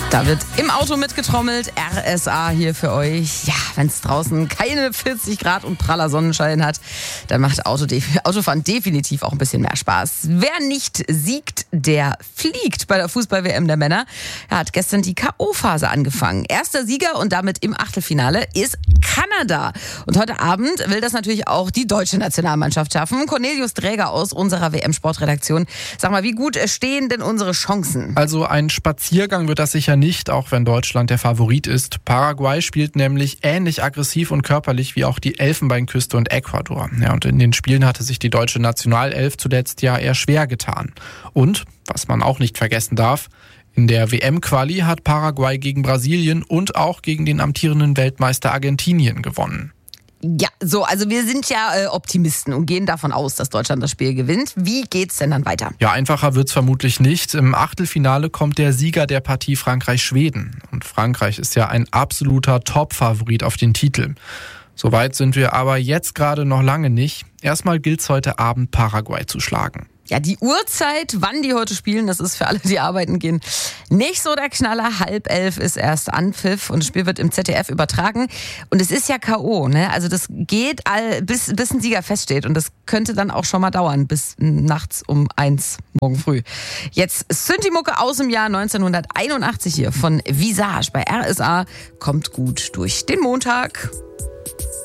Da wird im Auto mitgetrommelt, RSA hier für euch. Ja, wenn es draußen keine 40 Grad und praller Sonnenschein hat, dann macht Autofahren definitiv auch ein bisschen mehr Spaß. Wer nicht siegt, der fliegt bei der Fußball-WM der Männer. Er hat gestern die K.O.-Phase angefangen. Erster Sieger und damit im Achtelfinale ist Kanada. Und heute Abend will das natürlich auch die deutsche Nationalmannschaft schaffen. Cornelius Dräger aus unserer WM-Sportredaktion. Sag mal, wie gut stehen denn unsere Chancen? Also ein Spaziergang wird das sicher nicht, auch wenn Deutschland der Favorit ist. Paraguay spielt nämlich ähnlich aggressiv und körperlich wie auch die Elfenbeinküste und Ecuador. Ja, und in den Spielen hatte sich die deutsche Nationalelf zuletzt ja eher schwer getan. Und, was man auch nicht vergessen darf, in der WM-Quali hat Paraguay gegen Brasilien und auch gegen den amtierenden Weltmeister Argentinien gewonnen. Ja, also wir sind ja Optimisten und gehen davon aus, dass Deutschland das Spiel gewinnt. Wie geht's denn dann weiter? Ja, einfacher wird's vermutlich nicht. Im Achtelfinale kommt der Sieger der Partie Frankreich-Schweden. Und Frankreich ist ja ein absoluter Top-Favorit auf den Titel. Soweit sind wir aber jetzt gerade noch lange nicht. Erstmal gilt's heute Abend, Paraguay zu schlagen. Ja, die Uhrzeit, wann die heute spielen, das ist für alle, die arbeiten gehen, nicht so der Knaller. 10:30 ist erst Anpfiff und das Spiel wird im ZDF übertragen. Und es ist ja K.O., ne? Also das geht bis ein Sieger feststeht. Und das könnte dann auch schon mal dauern, bis nachts um 1 morgen früh. Jetzt Synthi-Mucke aus dem Jahr 1981 hier von Visage bei RSA. Kommt gut durch den Montag.